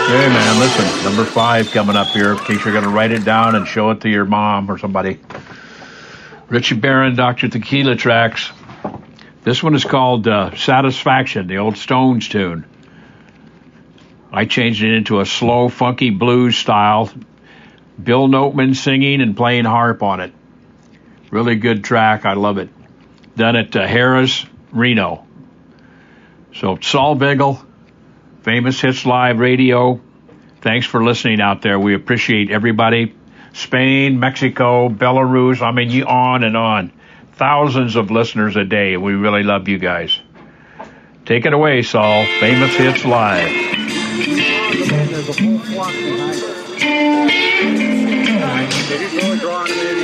Hey, man, listen, number 5 coming up here, in case you're going to write it down and show it to your mom or somebody. Richie Barron, Dr. Tequila Tracks. This one is called Satisfaction, the old Stones tune. I changed it into a slow, funky blues style. Bill Noteman singing and playing harp on it. Really good track. I love it. Done at Harrah's, Reno. So, Saul Vigil, Famous Hits Live Radio. Thanks for listening out there. We appreciate everybody. Spain, Mexico, Belarus, I mean, on and on. Thousands of listeners a day. We really love you guys. Take it away, Saul. Famous Hits Live. There's a whole flock behind us.